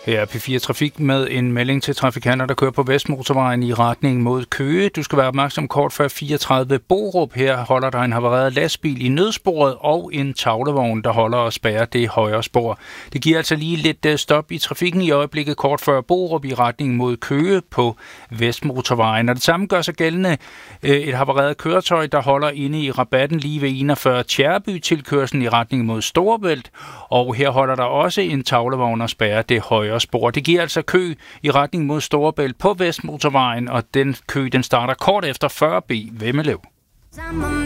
Her er P4 Trafik med en melding til trafikanter, der kører på Vestmotorvejen i retning mod Køge. Du skal være opmærksom kort før 34 Borup. Her holder der en havareret lastbil i nødsporet og en tavlevogn, der holder og spærrer det højre spor. Det giver altså lige lidt stop i trafikken i øjeblikket kort før Borup i retning mod Køge på Vestmotorvejen. Og det samme gør sig gældende et havareret køretøj, der holder inde i rabatten lige ved 41 Tjærby tilkørslen i retning mod Storebælt. Og her holder der også en tavlevogn og spærrer det højre spor. Det giver altså kø i retning mod Storebælt på Vestmotorvejen, og den kø den starter kort efter 40B Vemmelev.